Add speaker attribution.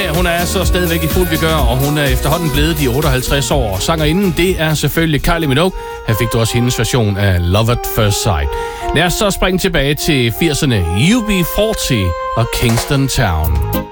Speaker 1: Ja, hun er så stadigvæk i fuld vigør, og hun er efterhånden blevet de 58 år. Sangerinden, det er selvfølgelig Kylie Minogue. Her fik du også hendes version af Love at First Sight. Lad os så springe tilbage til 80'erne. UB40 og Kingston Town.